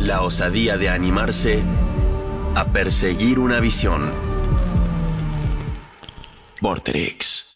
la osadía de animarse a perseguir una visión. Vorterix.